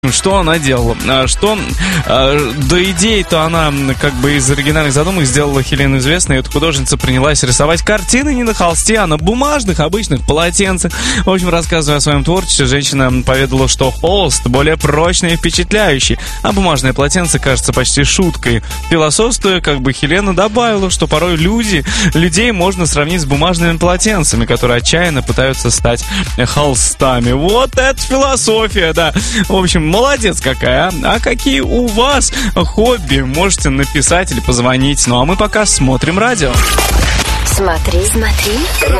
Что она делала? До идеи-то она как бы из оригинальных задумок сделала Хелену известной. Эта художница принялась рисовать картины не на холсте, а на бумажных обычных полотенцах. В общем, рассказывая о своем творчестве, женщина поведала, что холст более прочный и впечатляющий, а бумажное полотенце кажется почти шуткой. Философствуя, как бы Хелена добавила, что порой людей можно сравнить с бумажными полотенцами, которые отчаянно пытаются стать холстами. Вот это философия, да. В общем, молодец какая, а какие у вас хобби? Можете написать или позвонить. Ну а мы пока смотрим радио. Смотри.